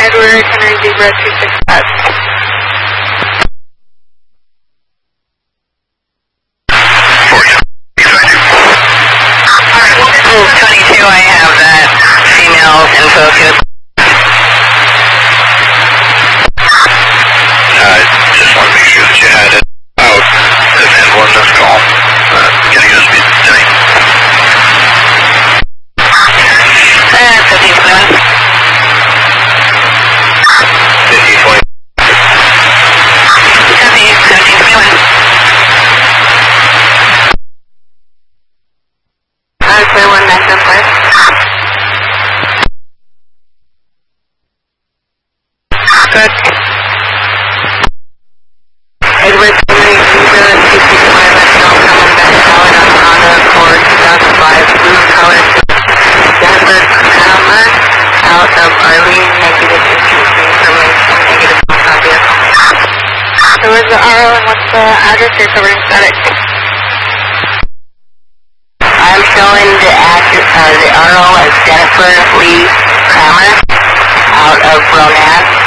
Edward Henry Zebra 265. Oh, 22, I have that female info too. Just want to make sure that you had it out if anyone does call. Can you just be tonight? 1521. 1520. 1721. Clear 1975. Good. Edward Henry Zebra 265, that's now coming back out on Honda Accord 2005, blue color. Jennifer Kramer, out of Arlene, negative information, negative on vehicle. So where's the RO and what's the address you're covering static? I'm showing the RO as Jennifer Lee Kramer out of Ronan.